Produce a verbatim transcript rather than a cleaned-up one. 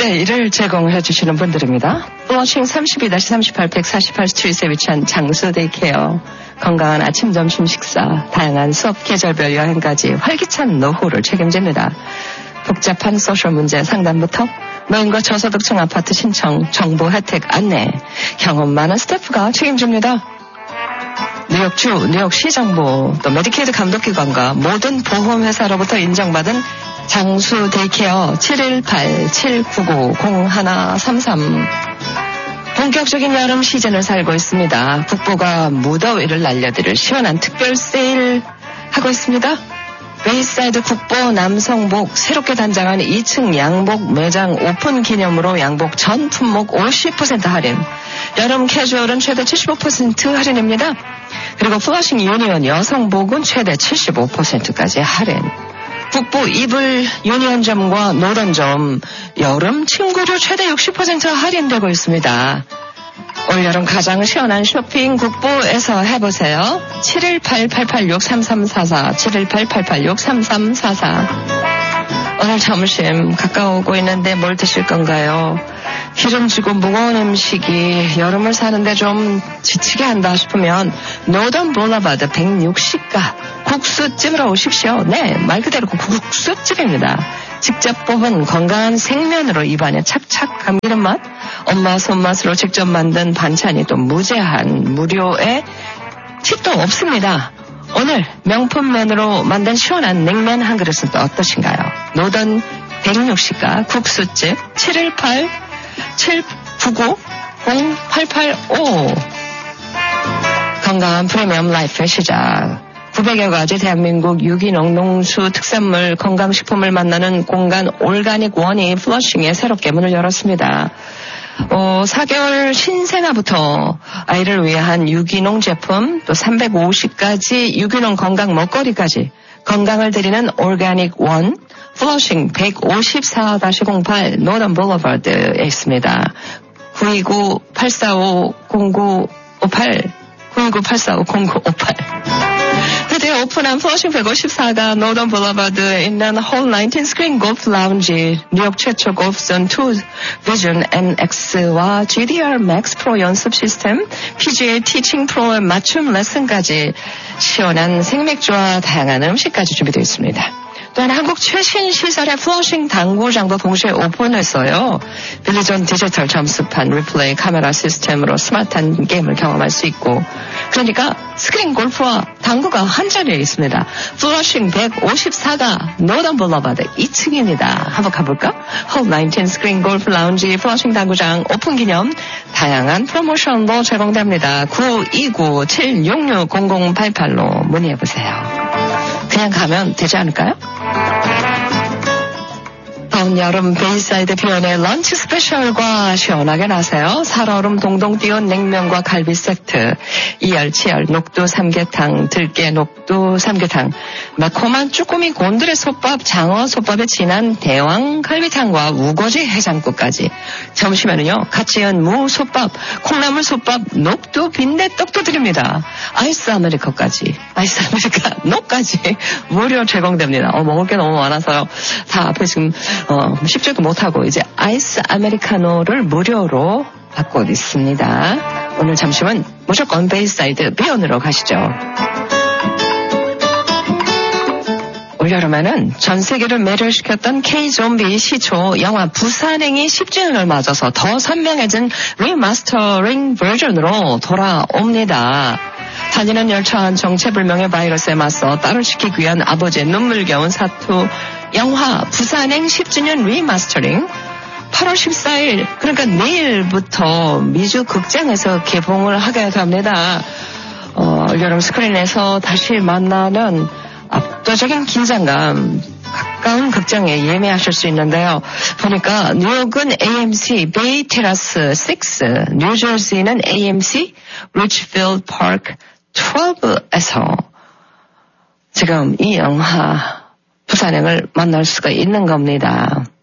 네, 이를 제공해 주시는 분들입니다. 플러싱 삼십이 삼십팔 백사십팔 스트리트에 위치한 장수 데이케어. 건강한 아침, 점심, 식사, 다양한 수업 계절별 여행까지 활기찬 노후를 책임집니다. 복잡한 소셜 문제 상담부터 노인과 저소득층 아파트 신청, 정보 혜택 안내, 경험 많은 스태프가 책임집니다. 뉴욕주, 뉴욕시 정부, 또 메디케이드 감독기관과 모든 보험회사로부터 인정받은 장수 데이케어 칠일팔 칠구구 공일삼삼. 본격적인 여름 시즌을 살고 있습니다. 북부가 무더위를 날려드릴 시원한 특별 세일 하고 있습니다. 베이사이드 국보 남성복 새롭게 단장한 이 층 양복 매장 오픈 기념으로 양복 전 품목 오십 퍼센트 할인. 여름 캐주얼은 최대 칠십오 퍼센트 할인입니다. 그리고 플러싱 유니온 여성복은 최대 칠십오 퍼센트까지 할인. 북부 이불 유니온점과 노던점 여름 침구류 최대 육십 퍼센트 할인되고 있습니다. 올여름 가장 시원한 쇼핑 국보에서 해보세요. 칠일팔 팔팔육 삼삼사사 칠일팔 팔팔육 삼삼사사. 오늘 점심 가까워오고 있는데 뭘 드실 건가요? 기름지고 무거운 음식이 여름을 사는데 좀 지치게 한다 싶으면 노던 볼라바드 백육십 가 국수집으로 오십시오. 네, 말 그대로 국수집입니다. 직접 뽑은 건강한 생면으로 입안에 착착 감기는 맛, 엄마 손맛으로 직접 만든 반찬이 또 무제한 무료에 팁도 없습니다. 오늘 명품 면으로 만든 시원한 냉면 한 그릇은 또 어떠신가요? 노던 백육십 가 국수집 칠일팔 칠구구 공팔팔오. 건강한 프리미엄 라이프의 시작. 구백여 가지 대한민국 유기농 농수 특산물 건강식품을 만나는 공간 올가닉 원이 플러싱에 새롭게 문을 열었습니다. 어, 사 개월 신생아부터 아이를 위한 유기농 제품, 또 삼백오십 가지 유기농 건강 먹거리까지 건강을 드리는 올가닉 원, 플러싱 백오십사 공팔 노던 볼러바드에 있습니다. 구이구 팔사오 공구오팔 구이구 팔사오 공구오팔. 드디어 오픈한 플러싱 백오십사가 노던 볼러바드에 있는 홀 나인틴 스크린 골프 라운지, 뉴욕 최초 골프존 투 비전 엔엑스와 지디알 맥스 프로 연습 시스템, 피지에이 티칭 프로의 맞춤 레슨까지 시원한 생맥주와 다양한 음식까지 준비되어 있습니다. 또한 한국 최신 시설의 플러싱 당구장도 동시에 오픈했어요. 빌리존 디지털 점수판 리플레이 카메라 시스템으로 스마트한 게임을 경험할 수 있고, 그러니까 스크린 골프와 당구가 한 자리에 있습니다. 플러싱 백오십사 가 노던 볼러바드 이 층입니다. 한번 가볼까? 홀 나인틴 스크린 골프 라운지 플러싱 당구장 오픈 기념 다양한 프로모션도 제공됩니다. 구이구 칠육육 공공팔팔로 문의해보세요. 그냥 가면 되지 않을까요? 더운 여름 베이사이드 비원의 런치 스페셜과 시원하게 나세요. 살얼음 동동 띄운 냉면과 갈비 세트, 이열치열 녹두 삼계탕, 들깨 녹두 삼계탕, 매콤한 쭈꾸미 곤드레 솥밥, 장어 솥밥에 진한 대왕 갈비탕과 우거지 해장국까지. 점심에는요, 갓 지은 무 솥밥, 콩나물 솥밥, 녹두 빈대떡도 드립니다. 아이스 아메리카까지, 아이스 아메리카 노까지 무료 제공됩니다. 어, 먹을 게 너무 많아서요. 다 앞에 지금 어, 쉽지도 못하고 이제 아이스 아메리카노를 무료로 받고 있습니다. 오늘 점심은 무조건 베이사이드 비온으로 가시죠. 올여름에는 전 세계를 매료시켰던 K-좀비 시초 영화 부산행이 십 주년을 맞아서 더 선명해진 리마스터링 버전으로 돌아옵니다. 달리는 열차 안 정체불명의 바이러스에 맞서 딸을 지키기 위한 아버지의 눈물겨운 사투 영화 부산행 십 주년 리마스터링 팔월 십사일, 그러니까 내일부터 미주 극장에서 개봉을 하게 됩니다. 어, 여름 스크린에서 다시 만나는 압도적인 긴장감, 가까운 극장에 예매하실 수 있는데요. 보니까 뉴욕은 에이엠씨 베이 테라스 육, 뉴저지는 에이엠씨 리치필드 파크 십이에서 지금 이 영화 부산행을 만날 수가 있는 겁니다.